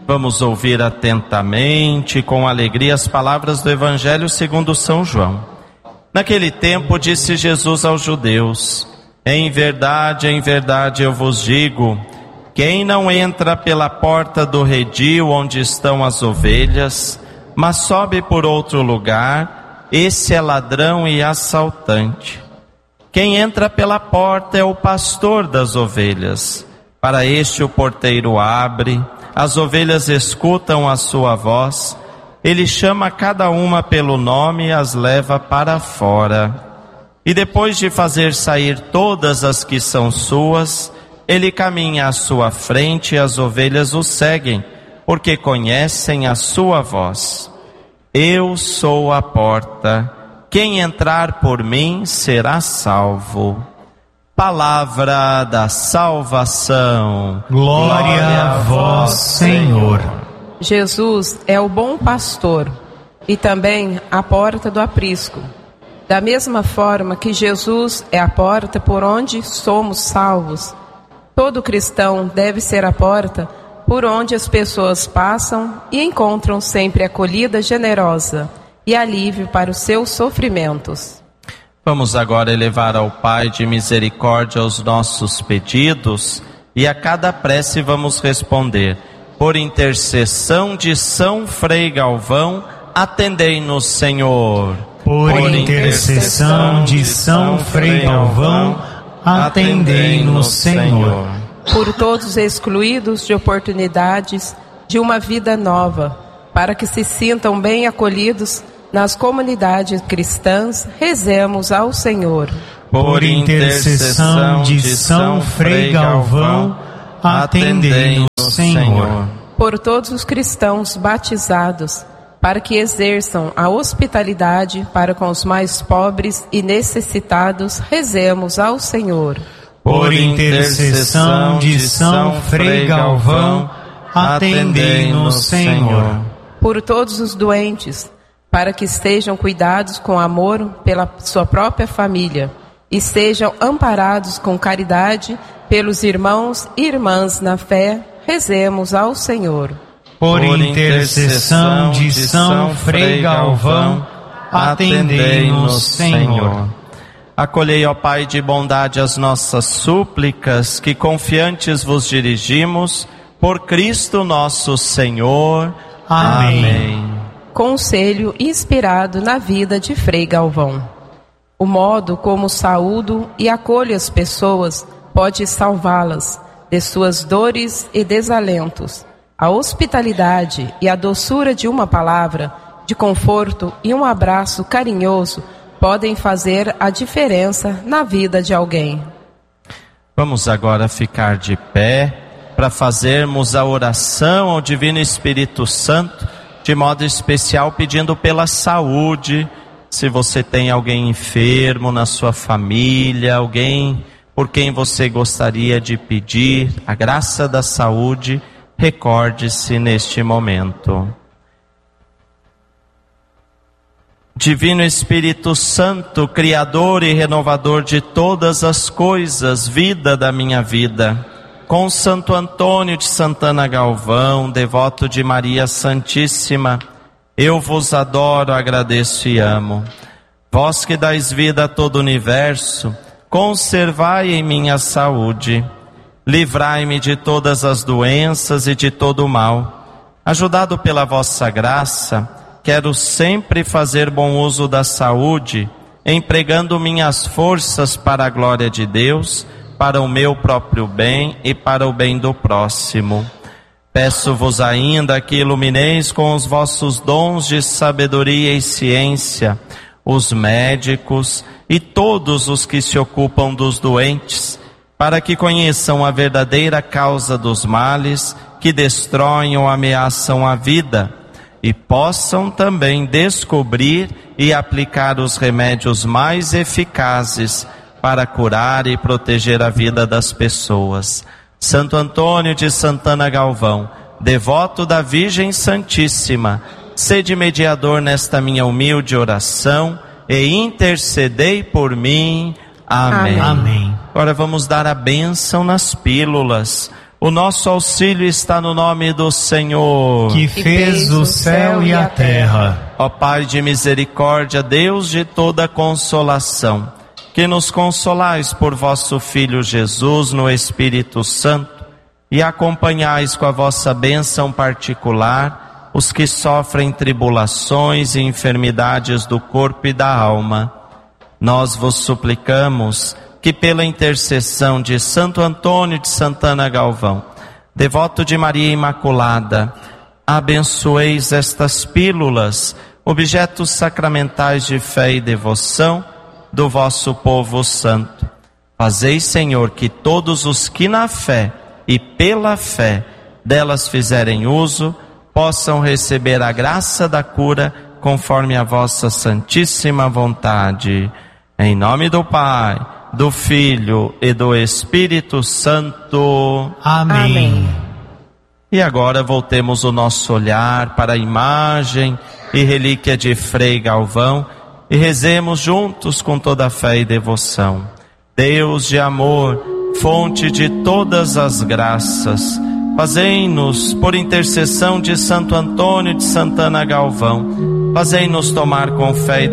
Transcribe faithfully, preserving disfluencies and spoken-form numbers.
Vamos ouvir atentamente, com alegria, as palavras do Evangelho segundo São João. Naquele tempo disse Jesus aos judeus: em verdade, em verdade eu vos digo, quem não entra pela porta do redil onde estão as ovelhas, mas sobe por outro lugar, esse é ladrão e assaltante. Quem entra pela porta é o pastor das ovelhas. Para este o porteiro abre, as ovelhas escutam a sua voz, ele chama cada uma pelo nome e as leva para fora. E depois de fazer sair todas as que são suas, ele caminha à sua frente e as ovelhas o seguem, porque conhecem a sua voz. Eu sou a porta, quem entrar por mim será salvo. Palavra da salvação. Glória, Glória a vós, Senhor. Jesus é o bom pastor e também a porta do aprisco. Da mesma forma que Jesus é a porta por onde somos salvos, todo cristão deve ser a porta por onde as pessoas passam e encontram sempre acolhida generosa e alívio para os seus sofrimentos. Vamos agora elevar ao Pai de misericórdia os nossos pedidos e a cada prece vamos responder: por intercessão de São Frei Galvão, atendei-nos, Senhor. Por intercessão de São Frei Galvão, atendei-nos, Senhor. Por todos os excluídos de oportunidades de uma vida nova, para que se sintam bem acolhidos nas comunidades cristãs, rezemos ao Senhor. Por intercessão de São Frei Galvão, atendei-nos, Senhor. Por todos os cristãos batizados, para que exerçam a hospitalidade para com os mais pobres e necessitados, rezemos ao Senhor. Por intercessão de São Frei Galvão, atendei-nos, Senhor. Por todos os doentes, para que estejam cuidados com amor pela sua própria família e sejam amparados com caridade pelos irmãos e irmãs na fé, rezemos ao Senhor. Por intercessão de São Frei Galvão, atendei-nos, Senhor. Acolhei, ó Pai de bondade, as nossas súplicas, que confiantes vos dirigimos, por Cristo nosso Senhor. Amém. Amém. Conselho inspirado na vida de Frei Galvão. O modo como saúdo e acolho as pessoas pode salvá-las de suas dores e desalentos. A hospitalidade e a doçura de uma palavra, de conforto e um abraço carinhoso podem fazer a diferença na vida de alguém. Vamos agora ficar de pé para fazermos a oração ao Divino Espírito Santo, de modo especial pedindo pela saúde. Se você tem alguém enfermo na sua família, alguém por quem você gostaria de pedir a graça da saúde, recorde-se neste momento. Divino Espírito Santo, Criador e Renovador de todas as coisas, vida da minha vida, com Santo Antônio de Santana Galvão, devoto de Maria Santíssima, eu vos adoro, agradeço e amo. Vós que dais vida a todo o universo, conservai em mim a saúde. Livrai-me de todas as doenças e de todo o mal. Ajudado pela vossa graça, quero sempre fazer bom uso da saúde, empregando minhas forças para a glória de Deus, para o meu próprio bem e para o bem do próximo. Peço-vos ainda que ilumineis com os vossos dons de sabedoria e ciência os médicos e todos os que se ocupam dos doentes, para que conheçam a verdadeira causa dos males que destroem ou ameaçam a vida, e possam também descobrir e aplicar os remédios mais eficazes para curar e proteger a vida das pessoas. Santo Antônio de Santana Galvão, devoto da Virgem Santíssima, sede mediador nesta minha humilde oração e intercedei por mim. Amém. Amém. Agora vamos dar a bênção nas pílulas. O nosso auxílio está no nome do Senhor, que fez o céu e a terra. Ó Pai de misericórdia, Deus de toda consolação, que nos consolais por vosso Filho Jesus no Espírito Santo e acompanhais com a vossa bênção particular os que sofrem tribulações e enfermidades do corpo e da alma. Nós vos suplicamos que pela intercessão de Santo Antônio de Santana Galvão, devoto de Maria Imaculada, abençoeis estas pílulas, objetos sacramentais de fé e devoção do vosso povo santo. Fazei, Senhor, que todos os que na fé e pela fé delas fizerem uso, possam receber a graça da cura conforme a vossa santíssima vontade. Em nome do Pai, do Filho e do Espírito Santo. Amém. Amém. E agora voltemos o nosso olhar para a imagem e relíquia de Frei Galvão e rezemos juntos com toda a fé e devoção. Deus de amor, fonte de todas as graças, fazei-nos, por intercessão de Santo Antônio de Santana Galvão, fazei-nos tomar com fé e